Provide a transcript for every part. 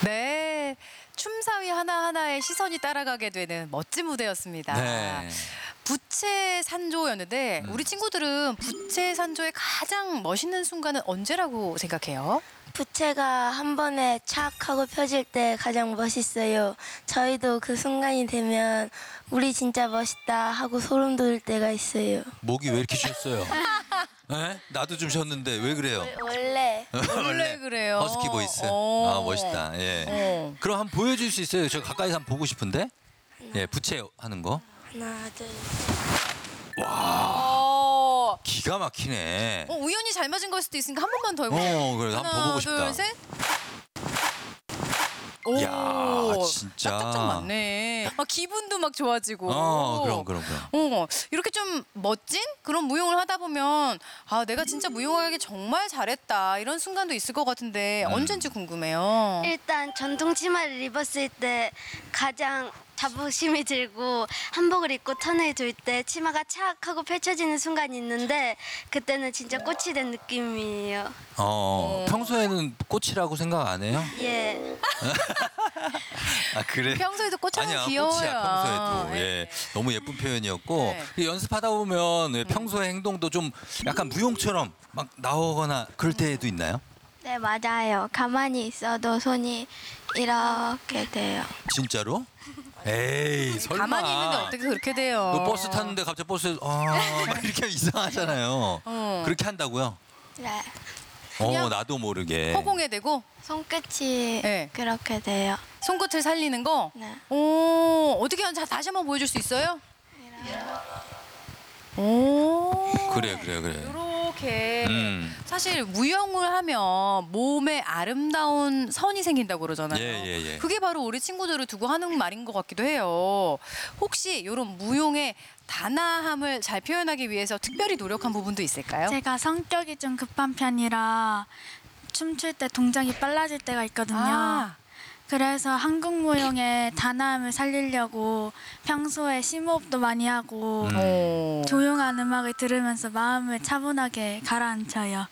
네, 춤사위 하나하나에 시선이 따라가게 되는 멋진 무대였습니다. 네. 부채산조였는데 우리 친구들은 부채산조의 가장 멋있는 순간은 언제라고 생각해요? 부채가 한 번에 착 하고 펴질 때 가장 멋있어요. 저희도 그 순간이 되면 우리 진짜 멋있다 하고 소름 돋을 때가 있어요. 목이 왜 이렇게 쉬었어요? 네? 나도 좀 쉬었는데 왜 그래요? 원래 원래 그래요. 허스키 보이스. 어. 아 멋있다. 예. 어. 그럼 한번 보여줄 수 있어요? 저 가까이서 한번 보고 싶은데. 예, 부채 하는 거. 하나 둘 어, 기가 막히네. 우연히 잘 맞은 걸 수도 있으니까 한 번만 더 해보세요. 그래 한번 하나, 보고 싶다. 둘, 셋. 오, 야, 진짜. 딱딱딱 맞네. 막 기분도 막 좋아지고. 그럼. 이렇게 좀 멋진 그런 무용을 하다 보면 아, 내가 진짜 무용하기 정말 잘했다 이런 순간도 있을 것 같은데 언젠지 궁금해요. 일단 전통 치마를 입었을 때 가장 자부심이 들고 한복을 입고 턴을 돌 때 치마가 착 하고 펼쳐지는 순간이 있는데 그때는 진짜 꽃이 된 느낌이에요. 평소에는 꽃이라고 생각 안 해요? 예. 아 그래? 평소에도 꽃처럼 아니야, 귀여워요. 꽃이야 평소에도. 네. 예, 너무 예쁜 표현이었고 네. 이 연습하다 보면 왜 평소의 행동도 좀 약간 무용처럼 막 나오거나 그럴 때도 있나요? 네, 맞아요. 가만히 있어도 손이 이렇게 돼요. 진짜로? 에이 설마. 가만히 있는데 어떻게 그렇게 돼요? 그 버스 탔는데 갑자기 버스에 막 이렇게 이상하잖아요. 그렇게 한다고요? 네. 그냥 나도 모르게. 허공에 대고 손끝이 네. 그렇게 돼요. 손끝을 살리는 거. 네. 오, 어떻게 하는지 다시 한번 보여줄 수 있어요? 오. 그래. 이렇게 사실 무용을 하면 몸에 아름다운 선이 생긴다고 그러잖아요. 예. 그게 바로 우리 친구들을 두고 하는 말인 것 같기도 해요. 혹시 이런 무용의 단아함을 잘 표현하기 위해서 특별히 노력한 부분도 있을까요? 제가 성격이 좀 급한 편이라 춤출 때 동작이 빨라질 때가 있거든요. 아. 그래서 한국 무용의 단아함을 살리려고 평소에 심호흡도 많이 하고 조용한 음악을 들으면서 마음을 차분하게 가라앉혀요.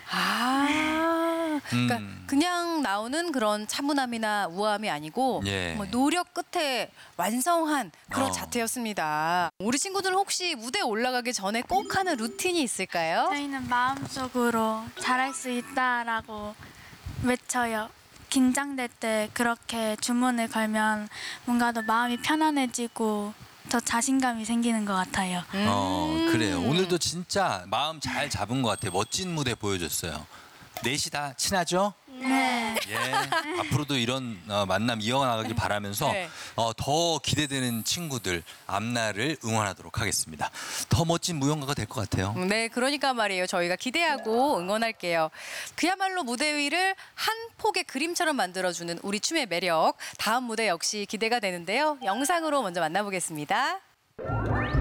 그러니까 그냥 나오는 그런 차분함이나 우아함이 아니고 예. 뭐 노력 끝에 완성한 그런 어. 자태였습니다. 우리 친구들은 혹시 무대에 올라가기 전에 꼭 하는 루틴이 있을까요? 저희는 마음속으로 잘할 수 있다라고 외쳐요. 긴장될 때 그렇게 주문을 걸면 뭔가 더 마음이 편안해지고 더 자신감이 생기는 것 같아요. 그래요. 오늘도 진짜 마음 잘 잡은 것 같아요. 멋진 무대 보여줬어요. 넷이 다 친하죠? 네. 예. 앞으로도 이런 만남 이어나가길 바라면서 네. 더 기대되는 친구들 앞날을 응원하도록 하겠습니다. 더 멋진 무용가가 될 것 같아요. 네, 그러니까 말이에요. 저희가 기대하고 응원할게요. 그야말로 무대 위를 한 폭의 그림처럼 만들어주는 우리 춤의 매력. 다음 무대 역시 기대가 되는데요. 영상으로 먼저 만나보겠습니다.